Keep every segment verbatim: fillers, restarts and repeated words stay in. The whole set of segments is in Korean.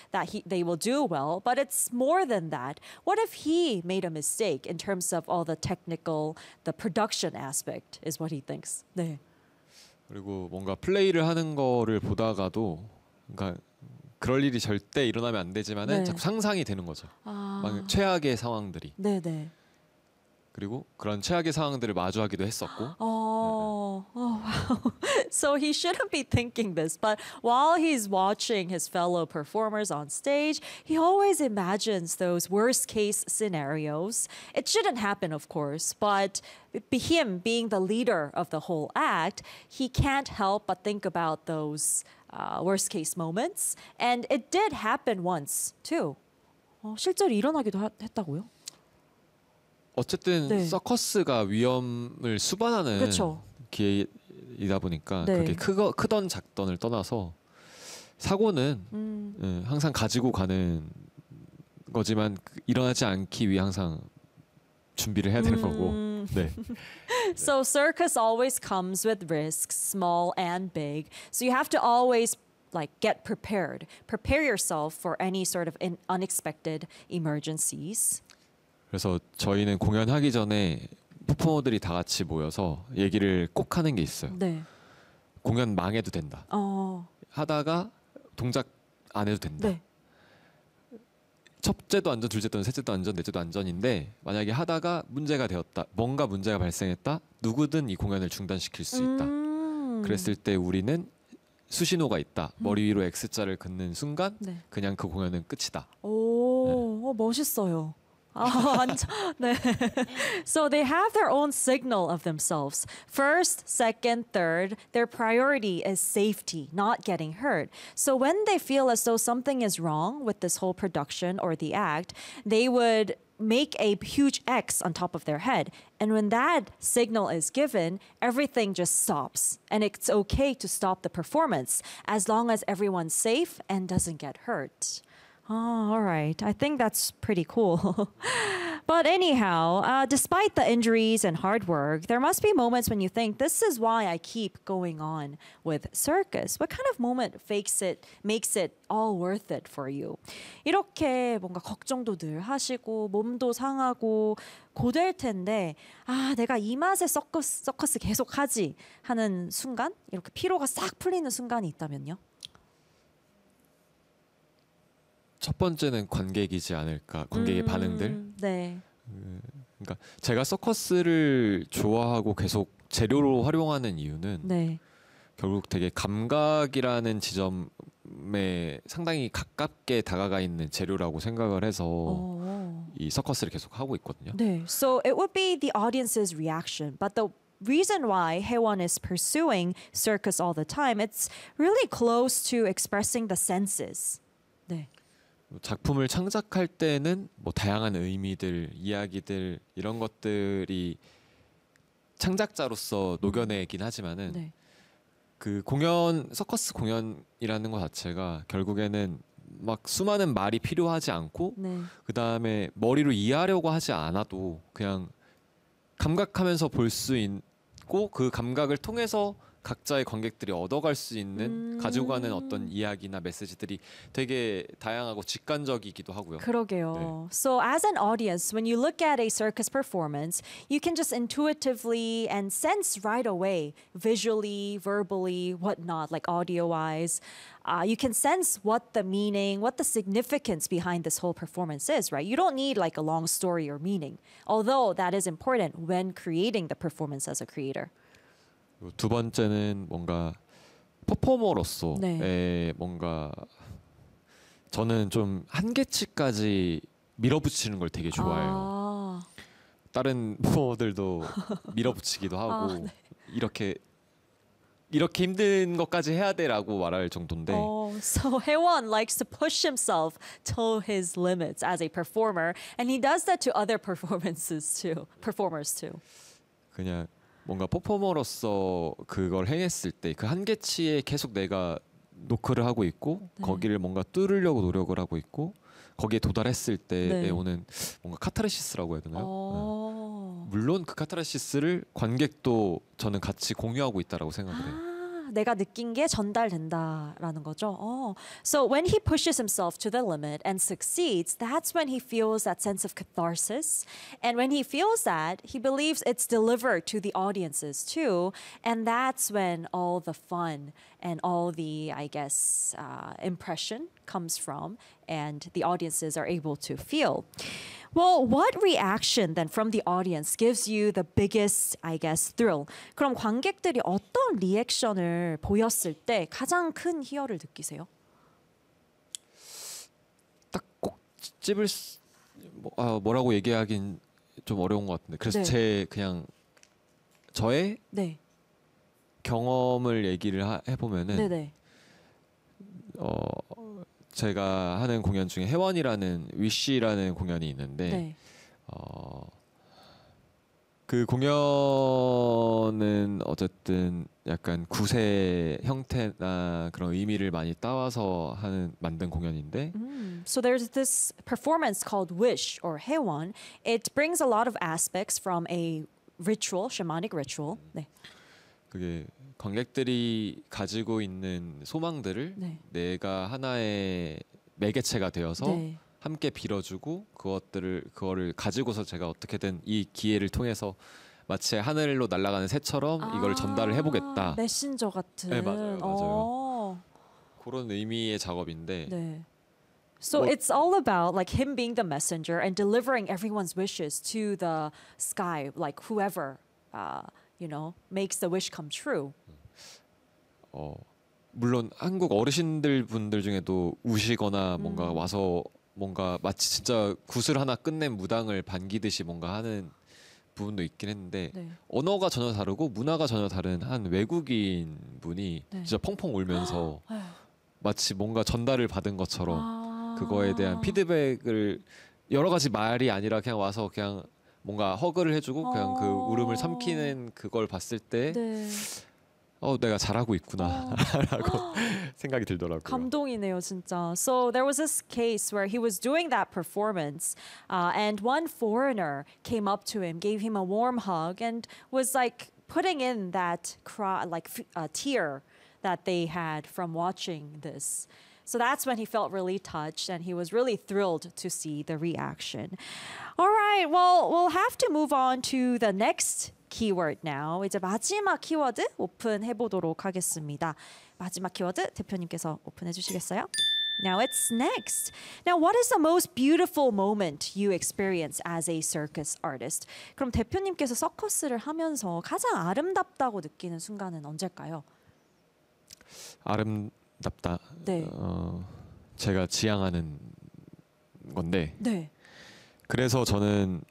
that he, they will do well, but it's more than that. What if he made a mistake in terms of all the technical, the production aspect is what he thinks. 네. 그리고 뭔가 플레이를 하는 거를 보다가도 그러니까 그럴 일이 절대 일어나면 안 되지만은 네. 자꾸 상상이 되는 거죠. 아. 막 최악의 상황들이. 네, 네. 그리고 그런 최악의 상황들을 마주하기도 했었고. Oh, oh wow. So he shouldn't be thinking this, but while he's watching his fellow performers on stage, he always imagines those worst case scenarios. It shouldn't happen, of course, but be him being the leader of the whole act, he can't help but think about those uh, worst case moments. And it did happen once, too. 어, 실제로 일어나기도 하, 했다고요? 어쨌든 네. 서커스가 위험을 수반하는 그쵸. 기회이다 보니까 네. 그게 크거, 크던 작던을 떠나서 사고는 음. 음, 항상 가지고 가는 거지만 일어나지 않기 위해 항상 준비를 해야 되는 음. 거고. 네. So circus always comes with risks, small and big. So you have to always like get prepared. Prepare yourself for any sort of in unexpected emergencies. 그래서 저희는 공연하기 전에 퍼포머들이 다 같이 모여서 얘기를 꼭 하는 게 있어요. 네. 공연 망해도 된다. 어. 하다가 동작 안 해도 된다. 네. 첫째도 안전, 둘째도 안전, 셋째도 안전, 넷째도 안전인데 만약에 하다가 문제가 되었다. 뭔가 문제가 발생했다. 누구든 이 공연을 중단시킬 수 있다. 음. 그랬을 때 우리는 수신호가 있다. 머리 위로 X자를 긋는 순간 네. 그냥 그 공연은 끝이다. 오, 네. 어, 멋있어요. 아, 완전, 네. So they have their own signal of themselves. First, second, third, their priority is safety, not getting hurt. So when they feel as though something is wrong with this whole production or the act, they would make a huge X on top of their head. And when that signal is given, everything just stops. And it's okay to stop the performance as long as everyone's safe and doesn't get hurt. Oh, all right. I think that's pretty cool. But anyhow, uh, despite the injuries and hard work, there must be moments when you think, this is why I keep going on with circus. What kind of moment makes it, makes it all worth it for you? 이렇게 뭔가 걱정도 늘 하시고 몸도 상하고 고될 텐데 아 내가 이 맛에 서커스, 서커스 계속 하지 하는 순간? 이렇게 피로가 싹 풀리는 순간이 있다면요? 첫 번째는 관객이지 않을까. 관객의 음, 반응들. 네. 그러니까 제가 서커스를 좋아하고 계속 재료로 활용하는 이유는 네. 결국 되게 감각이라는 지점에 상당히 가깝게 다가가 있는 재료라고 생각을 해서 오. 이 서커스를 계속 하고 있거든요. 네. So it would be the audience's reaction, but the reason why Haewon is pursuing circus all the time, it's really close to expressing the senses. 네. 작품을 창작할 때는 뭐 다양한 의미들, 이야기들 이런 것들이 창작자로서 녹여내긴 하지만은 네. 그 공연 서커스 공연이라는 것 자체가 결국에는 막 수많은 말이 필요하지 않고 네. 그 다음에 머리로 이해하려고 하지 않아도 그냥 감각하면서 볼 수 있고 그 감각을 통해서 각자의 관객들이 얻어갈 수 있는 음. 가지고 가는 어떤 이야기나 메시지들이 되게 다양하고 직관적이기도 하고요. 그러게요. 네. So as an audience, when you look at a circus performance, you can just intuitively and sense right away, visually, verbally, whatnot, like audio-wise. Uh, you can sense what the meaning, what the significance behind this whole performance is, right? You don't need like a long story or meaning, although that is important when creating the performance as a creator. 두 번째는 뭔가 퍼포머로서의 네. 뭔가 저는 좀 한계치까지 밀어붙이는 걸 되게 좋아해요. 아. 다른 퍼포머들도 밀어붙이기도 하고 아, 네. 이렇게 이렇게 힘든 것까지 해야 돼라고 말할 정도인데. Oh, so Haewon likes to push himself to his limits as a performer, and he does that to other performances too, performers too. 그냥 뭔가 퍼포머로서 그걸 해냈을 때 그 한계치에 계속 내가 노크를 하고 있고 네. 거기를 뭔가 뚫으려고 노력을 하고 있고 거기에 도달했을 때에 네. 오는 뭔가 카타르시스라고 해야 되나요? 어. 네. 물론 그 카타르시스를 관객도 저는 같이 공유하고 있다라고 생각을 해요. 아, 내가 느낀 게 전달된다라는 거죠. Oh. So when he pushes himself to the limit and succeeds, that's when he feels that sense of catharsis. And when he feels that, he believes it's delivered to the audiences too. And that's when all the fun and all the, I guess, uh, impression comes from and the audiences are able to feel. Well, what reaction then from the audience gives you the biggest, I guess, thrill? 그럼 관객들이 어떤 리액션을 보였을 때 가장 큰 희열을 느끼세요? 딱 꼭 찝을 수- 뭐, 아, 뭐라고 얘기하긴 좀 어려운 것 같은데 그래서 네. 제 그냥 저의 네, 경험을 얘기를 하, 해보면은 네, 네, 어, 제가 하는 공연 중에 해원이라는 위시라는 공연이 있는데 네, 어, 그 공연은 어쨌든 약간 구세 형태나 그런 의미를 많이 따와서 하는 만든 공연인데 Mm. So there's this performance called Wish or Haewon. It brings a lot of aspects from a ritual, shamanic ritual. 네, 그게 관객들이 가지고 있는 소망들을 네, 내가 하나의 매개체가 되어서 네. 함께 빌어주고 그것들을 그거를 가지고서 제가 어떻게든 이 기회를 통해서 마치 하늘로 날아가는 새처럼 이걸 전달을 해보겠다. 메신저 같은. 네, 맞아요, 맞아요. 어, 그런 의미의 작업인데 네. So 뭐- it's all about like him being the messenger and delivering everyone's wishes to the sky, like whoever, uh, you know, makes the wish come true. 어, 물론 한국 어르신들 분들 중에도 우시거나 뭔가 음. 와서 뭔가 마치 진짜 굿을 하나 끝낸 무당을 반기듯이 뭔가 하는 부분도 있긴 했는데 네. 언어가 전혀 다르고 문화가 전혀 다른 한 외국인 분이 네. 진짜 펑펑 울면서 에휴. 마치 뭔가 전달을 받은 것처럼 아. 그거에 대한 피드백을 여러 가지 말이 아니라 그냥 와서 그냥 뭔가 허그를 해주고 그냥 그 어. 울음을 삼키는 그걸 봤을 때 네. 어, 내가 잘하고 있구나라고 어. 생각이 들더라고요. 감동이네요, 진짜. So there was this case where he was doing that performance, uh, and one foreigner came up to him, gave him a warm hug, and was like putting in that cry, like f- uh, tear that they had from watching this. So that's when he felt really touched, and he was really thrilled to see the reaction. All right, well, we'll have to move on to the next keyword now. 이제 마지막 키워드 오픈해 보도록 하겠습니다. 마지막 키워드 대표님께서 오픈해 주시겠어요? Now it's next. Now, what is the most beautiful moment you experience as a circus artist? 그럼 대표님께서 서커스를 하면서 가장 아름답다고 느끼는 순간은 언제일까요? 아름답다. 네. 어, 제가 지향하는 건데 네. 그래서 저는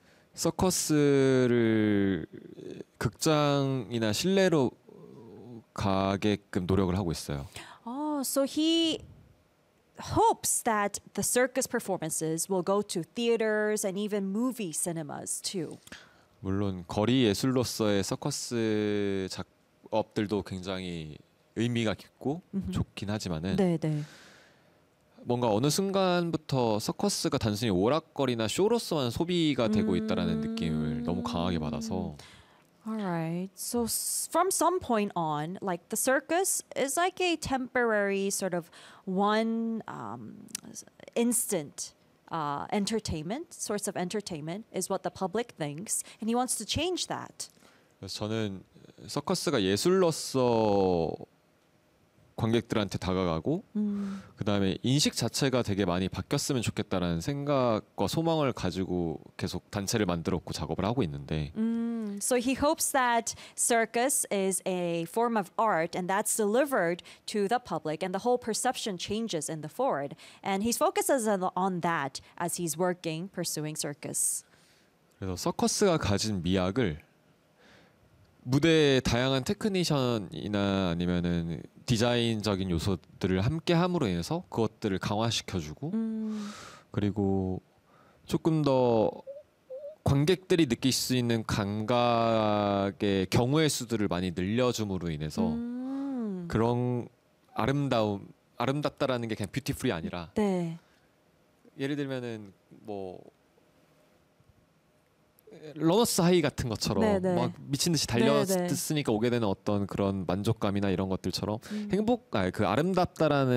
서커스를 극장이나 실내로 가게끔 노력을 하고 있어요. Oh, so he hopes that the circus performances will go to theaters and even movie cinemas too. 물론 거리 예술로서의 서커스 작업들도 굉장히 의미가 깊고 좋긴 하지만은 네, 네. 뭔가 어느 순간부터 서커스가 단순히 오락거리나 쇼로서만 소비가 되고 있다라는 느낌을 너무 강하게 받아서 All right. So s- from some point on, like the circus is like a temporary sort of one um, s- instant uh, entertainment, source of entertainment is what the public thinks, and he wants to change that. 그래서 저는 서커스가 예술로서 관객들한테 다가가고 음. 그다음에 인식 자체가 되게 많이 바뀌었으면 좋겠다라는 생각과 소망을 가지고 계속 단체를 만들었고 작업을 하고 있는데 Mm, so he hopes that circus is a form of art and that's delivered to the public and the whole perception changes in the forward. And he focuses on, on that as he's working, pursuing circus. 그래서 서커스가 가진 미학을 무대의 다양한 테크니션이나 아니면은 디자인적인 요소들을 함께 함으로 인해서 그것들을 강화시켜주고 음, 그리고 조금 더 관객들이 느낄 수 있는 감각의 경우의 수들을 많이 늘려줌으로 인해서 음. 그런 아름다움 아름답다라는 게 그냥 뷰티풀이 아니라 네. 예를 들면은 뭐 러너스 하이 같은 것처럼 네네. 막 미친 듯이 네네. 달렸으니까 오게 되는 어떤 그런 만족감이나 이런 것들처럼 음. 행복, 아니 그 아름답다라는